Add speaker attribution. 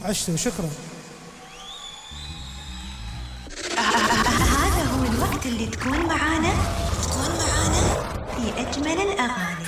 Speaker 1: عشت وشكرا.
Speaker 2: هذا هو الوقت اللي تكون معانا في أجمل الأغاني.